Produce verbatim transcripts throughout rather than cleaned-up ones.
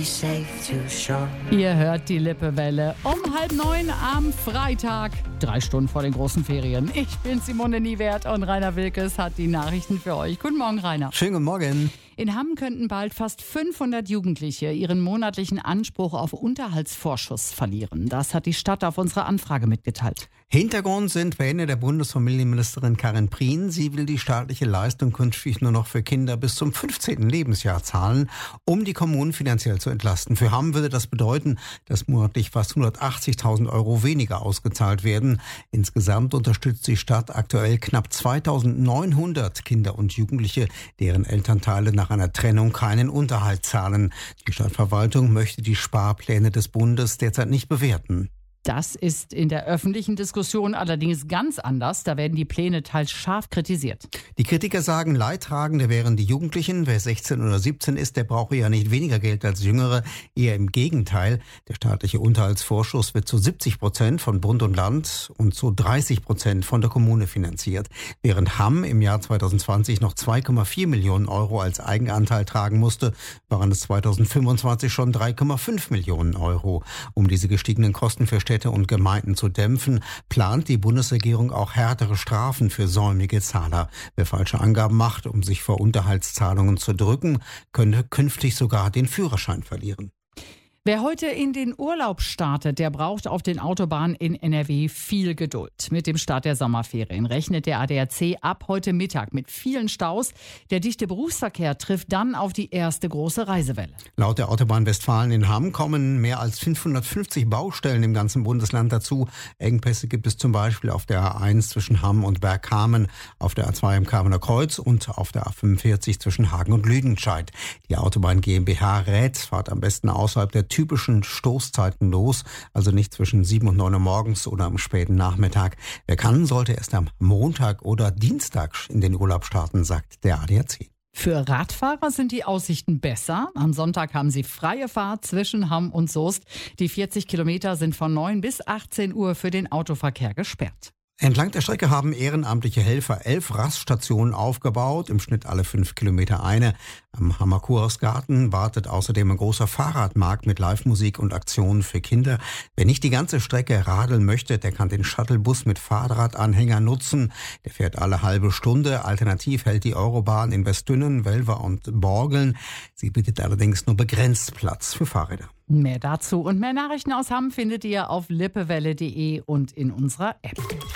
Ihr hört die Lippewelle um halb neun am Freitag, drei Stunden vor den großen Ferien. Ich bin Simone Niewert und Rainer Wilkes hat die Nachrichten für euch. Guten Morgen, Rainer. Schönen guten Morgen. In Hamm könnten bald fast fünfhundert Jugendliche ihren monatlichen Anspruch auf Unterhaltsvorschuss verlieren. Das hat die Stadt auf unsere Anfrage mitgeteilt. Hintergrund sind Pläne der Bundesfamilienministerin Karin Prien. Sie will die staatliche Leistung künftig nur noch für Kinder bis zum fünfzehnten Lebensjahr zahlen, um die Kommunen finanziell zu entlasten. Für Hamm würde das bedeuten, dass monatlich fast hundertachtzigtausend Euro weniger ausgezahlt werden. Insgesamt unterstützt die Stadt aktuell knapp zweitausendneunhundert Kinder und Jugendliche, deren Elternteile nach einer Trennung keinen Unterhalt zahlen. Die Stadtverwaltung möchte die Sparpläne des Bundes derzeit nicht bewerten. Das ist in der öffentlichen Diskussion allerdings ganz anders. Da werden die Pläne teils scharf kritisiert. Die Kritiker sagen, Leidtragende wären die Jugendlichen. Wer sechzehn oder siebzehn ist, der brauche ja nicht weniger Geld als Jüngere. Eher im Gegenteil. Der staatliche Unterhaltsvorschuss wird zu siebzig Prozent von Bund und Land und zu dreißig Prozent von der Kommune finanziert. Während Hamm im Jahr zweitausendzwanzig noch zwei Komma vier Millionen Euro als Eigenanteil tragen musste, waren es zweitausendfünfundzwanzig schon drei Komma fünf Millionen Euro. Um diese gestiegenen Kosten für Städte und Gemeinden zu dämpfen, plant die Bundesregierung auch härtere Strafen für säumige Zahler. Wer falsche Angaben macht, um sich vor Unterhaltszahlungen zu drücken, könnte künftig sogar den Führerschein verlieren. Wer heute in den Urlaub startet, der braucht auf den Autobahnen in N R W viel Geduld. Mit dem Start der Sommerferien rechnet der A D A C ab heute Mittag mit vielen Staus. Der dichte Berufsverkehr trifft dann auf die erste große Reisewelle. Laut der Autobahn Westfalen in Hamm kommen mehr als fünfhundertfünfzig Baustellen im ganzen Bundesland dazu. Engpässe gibt es zum Beispiel auf der A eins zwischen Hamm und Bergkamen, auf der A zwei im Kamener Kreuz und auf der A fünfundvierzig zwischen Hagen und Lüdenscheid. Die Autobahn GmbH rät, fahrt am besten außerhalb der typischen Stoßzeiten los, also nicht zwischen sieben und neun Uhr morgens oder am späten Nachmittag. Wer kann, sollte erst am Montag oder Dienstag in den Urlaub starten, sagt der A D A C. Für Radfahrer sind die Aussichten besser. Am Sonntag haben sie freie Fahrt zwischen Hamm und Soest. Die vierzig Kilometer sind von neun bis achtzehn Uhr für den Autoverkehr gesperrt. Entlang der Strecke haben ehrenamtliche Helfer elf Raststationen aufgebaut, im Schnitt alle fünf Kilometer eine. Am Hammer Kurhausgarten wartet außerdem ein großer Fahrradmarkt mit Live-Musik und Aktionen für Kinder. Wer nicht die ganze Strecke radeln möchte, der kann den Shuttlebus mit Fahrradanhänger nutzen. Der fährt alle halbe Stunde. Alternativ hält die Eurobahn in Westdünnen, Welver und Borgeln. Sie bietet allerdings nur begrenzt Platz für Fahrräder. Mehr dazu und mehr Nachrichten aus Hamm findet ihr auf lippewelle punkt de und in unserer App.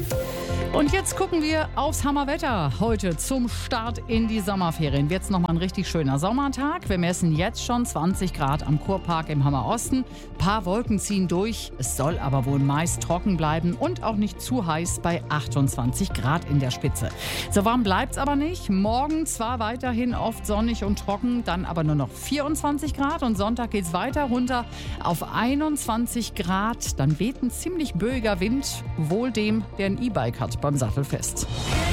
Und jetzt gucken wir aufs Hammerwetter. Heute zum Start in die Sommerferien wird es nochmal ein richtig schöner Sommertag. Wir messen jetzt schon zwanzig Grad am Kurpark im Hammerosten. Ein paar Wolken ziehen durch. Es soll aber wohl meist trocken bleiben und auch nicht zu heiß bei achtundzwanzig Grad in der Spitze. So warm bleibt's aber nicht. Morgen zwar weiterhin oft sonnig und trocken, dann aber nur noch vierundzwanzig Grad. Und Sonntag geht's weiter runter auf einundzwanzig Grad. Dann weht ein ziemlich böiger Wind. Wohl dem, der ein E-Bike hat beim Sattelfest.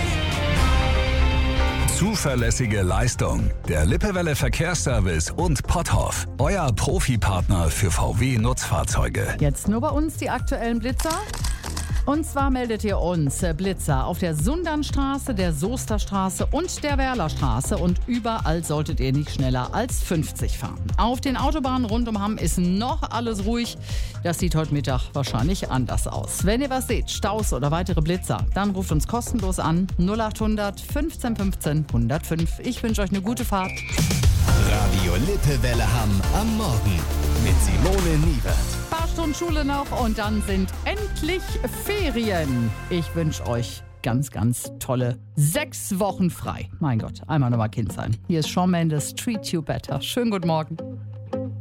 Zuverlässige Leistung. Der Lippewelle Verkehrsservice und Potthoff. Euer Profipartner für V W-Nutzfahrzeuge. Jetzt nur bei uns die aktuellen Blitzer. Und zwar meldet ihr uns Blitzer auf der Sundernstraße, der Soesterstraße und der Werlerstraße. Und überall solltet ihr nicht schneller als fünfzig fahren. Auf den Autobahnen rund um Hamm ist noch alles ruhig. Das sieht heute Mittag wahrscheinlich anders aus. Wenn ihr was seht, Staus oder weitere Blitzer, dann ruft uns kostenlos an null achthundert fünfzehn fünfzehn hundertfünf. Ich wünsche euch eine gute Fahrt. Radio Lippewelle Hamm am Morgen mit Simone Niewert. Ein paar Stunden Schule noch und dann sind endlich Ferien. Ich wünsche euch ganz, ganz tolle sechs Wochen frei. Mein Gott, einmal nochmal Kind sein. Hier ist Shawn Mendes, Treat You Better. Schönen guten Morgen.